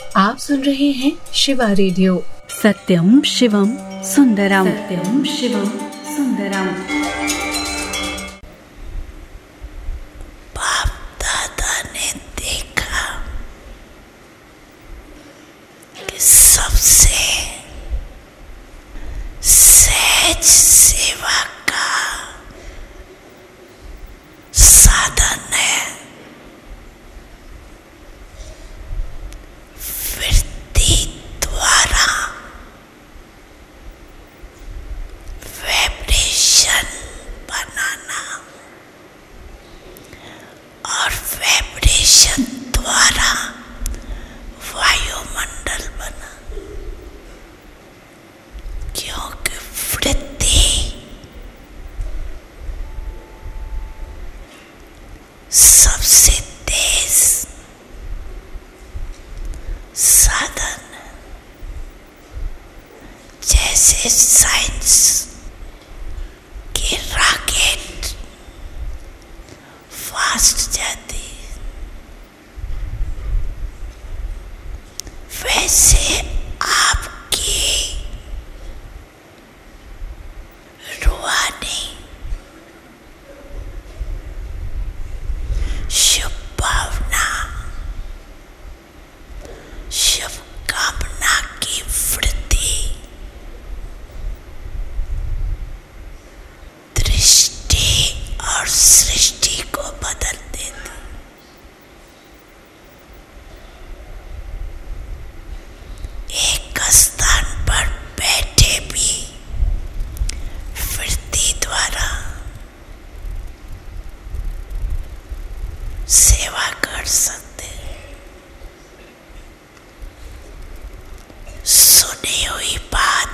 आप सुन रहे हैं शिवा रेडियो। सत्यम शिवम सुंदरम, सत्यम शिवम सुंदरम। बाप दादा ने देखा कि सबसे सहज सेवा का साधन है वृत्ति द्वारा वाइब्रेशन बनाना और वाइब्रेशन द्वारा वायुमंडल बना, क्योंकि वृत्ति सबसे तेज साधन है। जैसे साइंस की रॉकेट फास्ट जाती है, वैसे आपकी रूहानी शुभ भावना, शुभ कामना की वृद्धि दृष्टि और सृष्टि को बदल देती। एक स्थान पर बैठे भी वृत्ति द्वारा सेवा कर सकते हैं। सुनी हुई बात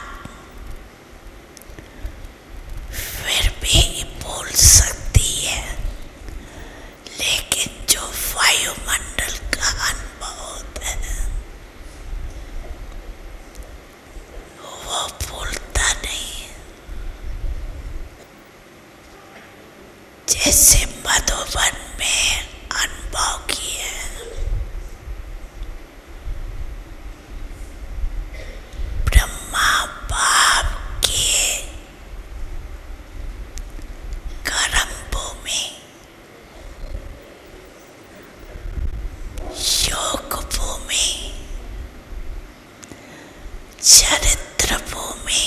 फिर भी भूल सकती है, लेकिन जो वायुमंडल का अनुभव होता है वो भूलता नहीं है। जैसे मधुबन में अनुभव किए, ब्रह्मा बाप के कर्म भूमि, योग भूमि, चरित्र भूमि,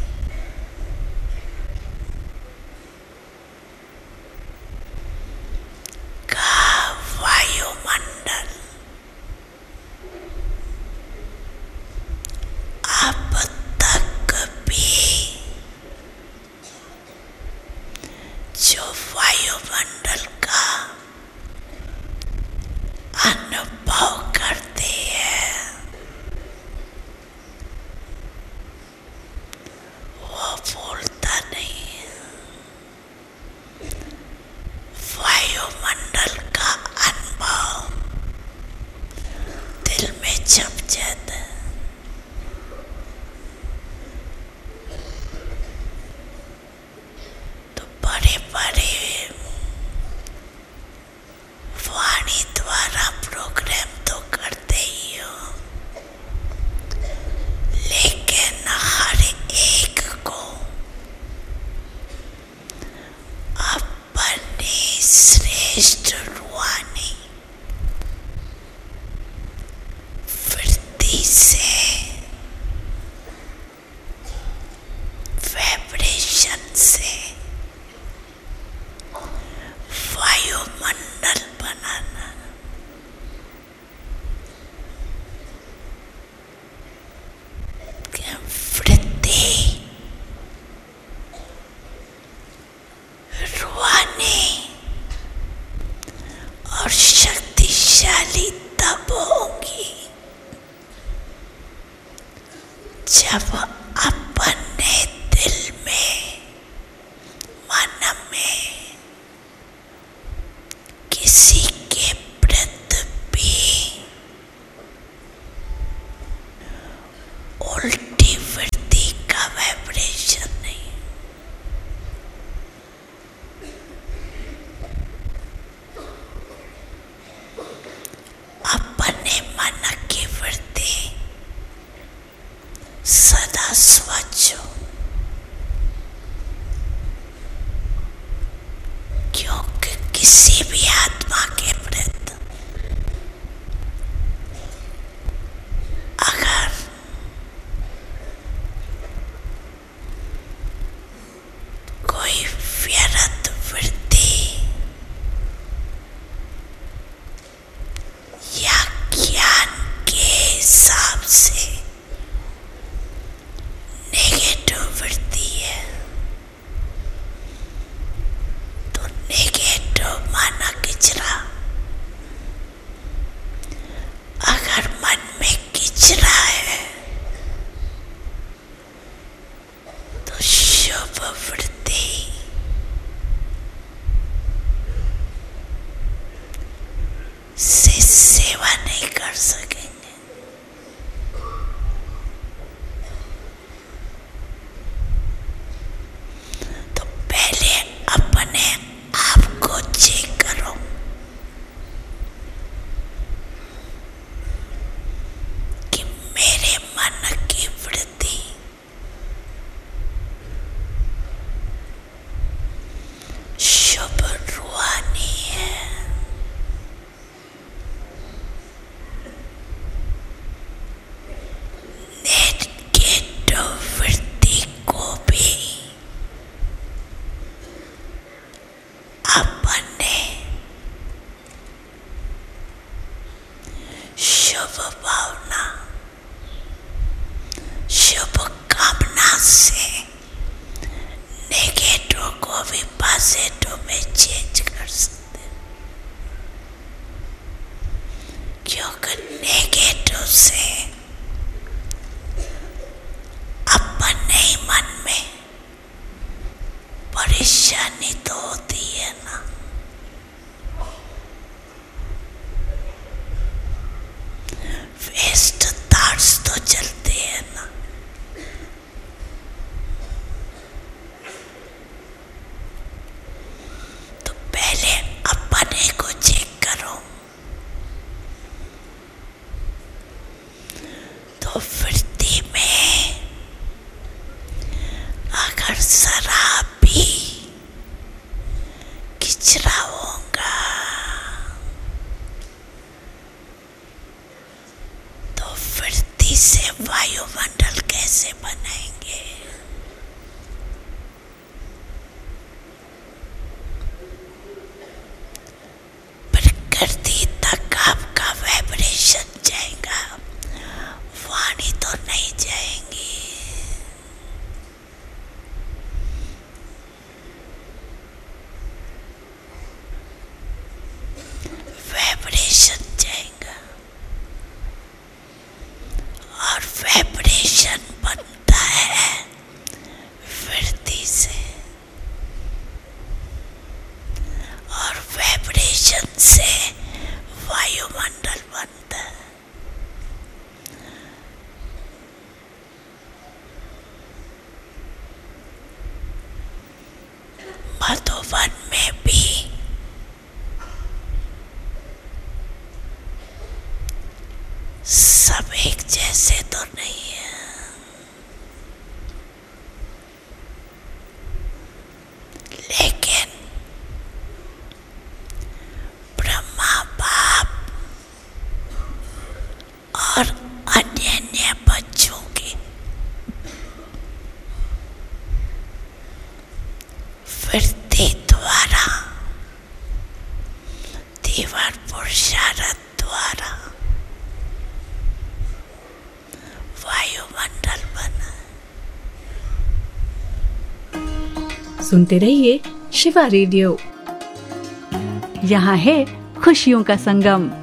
का वायुमंडल अब तक भी जो वायुमंडल का अनुभव करते हैं वो भूलता नहीं है। वायुमंडल का अनुभव दिल में छप जाता है। तो बड़े बड़े वाणी द्वारा प्रोग्राम तो करते ही हो, लेकिन हर एक को अपनी श्रेष्ठ रूहानी वृत्ति से वाइब्रेशन से वायुमंडल बनाना। वृत्ति रूहानी और शक्तिशाली तब होगी जब अपने दिल में, मन में किसी के प्रति भी उल्टी वृत्ति का वाइब्रेशन नहीं, अपने मन की वृत्ति किसी भी आत्मा के प्रति अगर कोई व्यर्थ वृत्ति या ज्ञान के हिसाब से नेगेटिव वृत्ति है तो नेगेटिव माना किचरा। अगर मन में किचरा है तो शुभ वृत्ति से सेवा नहीं कर सकेंगे। तो पहले अपने आप को चेक करो कि मेरे मन की वृत्ति शुभ रूहानी है नेगेटिव वृत्ति को भी अपने शुभ भावना शुभ कामना से नेगेटिव को भी पॉजिटिव में चेंज कर सकते हैं। क्योंकि नेगेटिव से अपने ही मन में परेशानी तो होती है ना। वेस्ट थॉट्स तो चलते हैं ना। तो पहले अपने को चेक करो तो वृत्ति में अगर जरा भी किचरा होगा तो वृत्ति से वायुमंडल कैसे बनाएंगे। प्रकृति तक आपका वाइब्रेशन जाएगा, वाणी तो नहीं जाएंगी। वाइब्रेशन जाएगा और वाइब्रेशन बनता है वृत्ति से और वाइब्रेशन से वायुमंडल बनता है। मधुबन में भी सब एक जैसे तो नहीं है। लेकिन ब्रह्मा बाप और अन्य बच्चों की वृत्ति द्वारा तीव्र पुरुषार्थ द्वारा वायुमंडल बना। सुनते रहिए शिवा रेडियो। यहाँ है खुशियों का संगम।